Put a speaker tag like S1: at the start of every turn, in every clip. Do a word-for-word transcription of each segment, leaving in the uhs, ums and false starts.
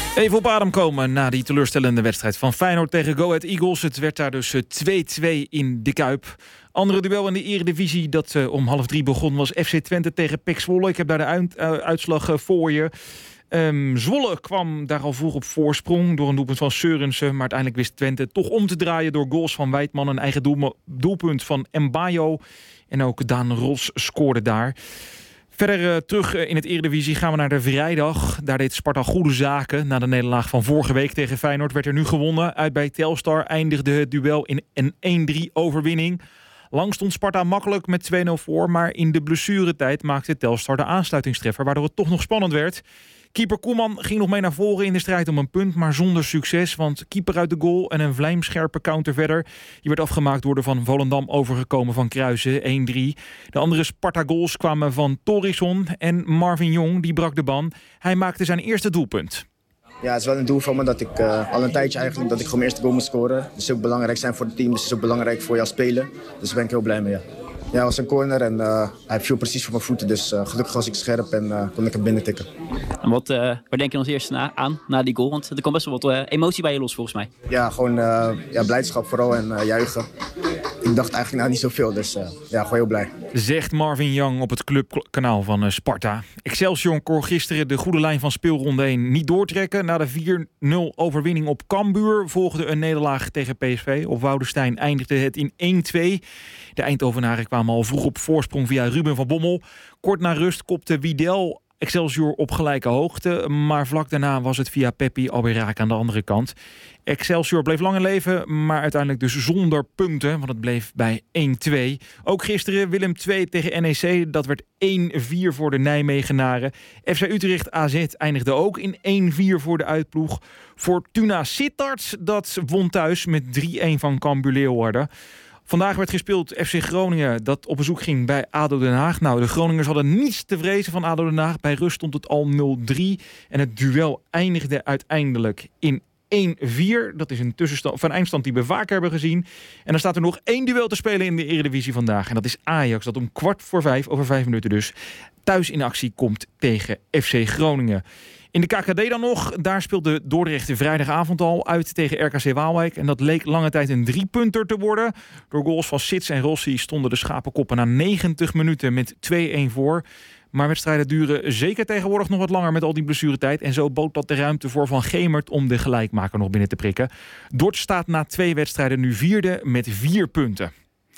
S1: Even op adem komen na die teleurstellende wedstrijd van Feyenoord tegen Go Ahead Eagles. Het werd daar dus twee-twee in de Kuip. Andere duel in de Eredivisie dat uh, om half drie begon was F C Twente tegen P E C Zwolle. Ik heb daar de uit, uh, uitslag uh, voor je. Um, Zwolle kwam daar al vroeg op voorsprong door een doelpunt van Seurensen. Maar uiteindelijk wist Twente toch om te draaien door goals van Wijtman. Een eigen doel, doelpunt van Mbayo. En ook Daan Ros scoorde daar. Verder uh, terug uh, in het Eredivisie gaan we naar de vrijdag. Daar deed Sparta goede zaken. Na de nederlaag van vorige week tegen Feyenoord werd er nu gewonnen. Uit bij Telstar eindigde het duel in een één-drie overwinning. Lang stond Sparta makkelijk met twee nul voor. Maar in de blessuretijd maakte Telstar de aansluitingstreffer, waardoor het toch nog spannend werd. Keeper Koeman ging nog mee naar voren in de strijd om een punt, maar zonder succes. Want keeper uit de goal en een vlijmscherpe counter verder. Die werd afgemaakt door de van Volendam overgekomen van Kruijsen, één-drie. De andere Sparta-goals kwamen van Torisson en Marvin Jong, die brak de ban. Hij maakte zijn eerste doelpunt.
S2: Ja, het is wel een doel van me dat ik uh, al een tijdje eigenlijk dat ik gewoon mijn eerste goal moet scoren. Het is ook belangrijk zijn voor het team, dus het is ook belangrijk voor jou spelen. Dus daar ben ik heel blij mee, ja. Ja, het was een corner en uh, hij viel precies voor mijn voeten. Dus uh, gelukkig was ik scherp en uh, kon ik hem binnen tikken.
S3: En wat, uh, waar denk je als eerste na, aan, na die goal? Want er kwam best wel wat uh, emotie bij je los volgens mij.
S2: Ja, gewoon uh, ja, blijdschap vooral en uh, juichen. Ik dacht eigenlijk nou niet zoveel, dus uh, ja, gewoon heel blij.
S1: Zegt Marvin Young op het clubkanaal van uh, Sparta. Excelsior kon gisteren de goede lijn van speelronde één niet doortrekken. Na de vier nul overwinning op Cambuur volgde een nederlaag tegen P S V. Op Woudenstein eindigde het in één-twee. De Eindhovenaren kwamen al vroeg op voorsprong via Ruben van Bommel. Kort na rust kopte Wiedel Excelsior op gelijke hoogte. Maar vlak daarna was het via Peppi alweer raak aan de andere kant. Excelsior bleef lang in leven, maar uiteindelijk dus zonder punten. Want het bleef bij één-twee. Ook gisteren Willem twee tegen N E C. Dat werd één-vier voor de Nijmegenaren. F C Utrecht A Z eindigde ook in één-vier voor de uitploeg. Fortuna Sittard, dat won thuis met drie-een van Cambuur Leeuwarden. Vandaag werd gespeeld F C Groningen dat op bezoek ging bij A D O Den Haag. Nou, de Groningers hadden niets te vrezen van A D O Den Haag. Bij rust stond het al nul-drie. En het duel eindigde uiteindelijk in één-vier. Dat is een, tussenstand, een eindstand die we vaker hebben gezien. En dan staat er nog één duel te spelen in de Eredivisie vandaag. En dat is Ajax, dat om kwart voor vijf, over vijf minuten dus, thuis in actie komt tegen F C Groningen. In de K K D dan nog, daar speelde Dordrecht vrijdagavond al uit tegen R K C Waalwijk. En dat leek lange tijd een driepunter te worden. Door goals van Sits en Rossi stonden de schapenkoppen na negentig minuten met twee-een voor. Maar wedstrijden duren zeker tegenwoordig nog wat langer met al die blessuretijd. En zo bood dat de ruimte voor Van Gemert om de gelijkmaker nog binnen te prikken. Dort staat na twee wedstrijden nu vierde met vier punten.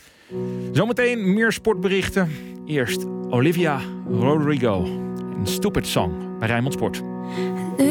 S1: Zometeen meer sportberichten. Eerst Olivia Rodrigo. Een Stupid Song bij Rijnmond Sport.